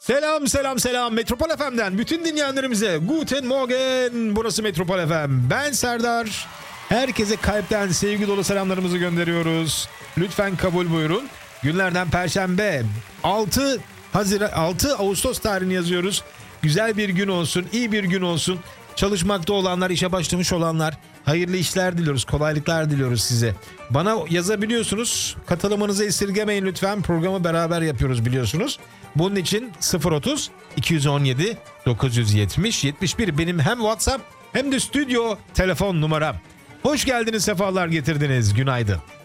Selam selam selam Metropol FM'den bütün dinleyenlerimize Guten Morgen, burası Metropol FM. Ben Serdar. Herkese kalpten sevgi dolu selamlarımızı gönderiyoruz. Lütfen kabul buyurun. Günlerden Perşembe 6 Ağustos tarihini yazıyoruz. Güzel bir gün olsun, iyi bir gün olsun. Çalışmakta olanlar, işe başlamış olanlar hayırlı işler diliyoruz, kolaylıklar diliyoruz size. Bana yazabiliyorsunuz. Katılımınızı esirgemeyin lütfen. Programı beraber yapıyoruz biliyorsunuz. Bunun için 030 217 970 71 benim hem WhatsApp hem de stüdyo telefon numaram. Hoş geldiniz, sefalar getirdiniz. Günaydın.